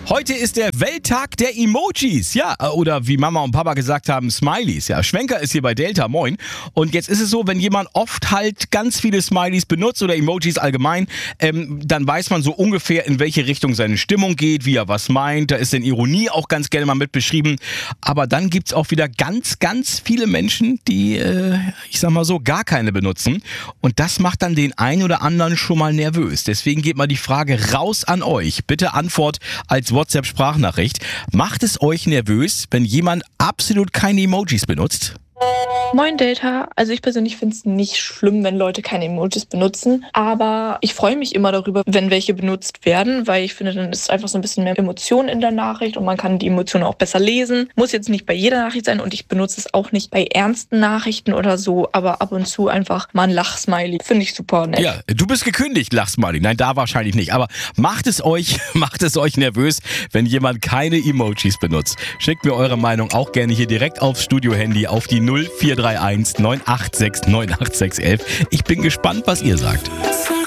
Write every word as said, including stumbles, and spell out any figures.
Heute ist der Welttag der Emojis, ja, oder wie Mama und Papa gesagt haben, Smileys, ja. Schwenker ist hier bei Delta, moin. Und jetzt ist es so, wenn jemand oft halt ganz viele Smileys benutzt oder Emojis allgemein, ähm, dann weiß man so ungefähr, in welche Richtung seine Stimmung geht, wie er was meint. Da ist dann Ironie auch ganz gerne mal mit beschrieben. Aber dann gibt's auch wieder ganz, ganz viele Menschen, die, äh, ich sag mal so, gar keine benutzen. Und das macht dann den einen oder anderen schon mal nervös. Deswegen geht mal die Frage raus an euch. Bitte Antwort als WhatsApp-Sprachnachricht. Macht es euch nervös, wenn jemand absolut keine Emojis benutzt? Moin Delta, also ich persönlich finde es nicht schlimm, wenn Leute keine Emojis benutzen, aber ich freue mich immer darüber, wenn welche benutzt werden, weil ich finde, dann ist einfach so ein bisschen mehr Emotion in der Nachricht und man kann die Emotionen auch besser lesen. Muss jetzt nicht bei jeder Nachricht sein und ich benutze es auch nicht bei ernsten Nachrichten oder so, aber ab und zu einfach mal ein Lachsmiley. Finde ich super nett. Ja, du bist gekündigt, Lachsmiley. Nein, da wahrscheinlich nicht, aber macht es euch, macht es euch nervös, wenn jemand keine Emojis benutzt? Schickt mir eure Meinung auch gerne hier direkt aufs Studio-Handy auf die null vier drei eins neun acht sechs neun acht sechs eins eins. Ich bin gespannt, was ihr sagt.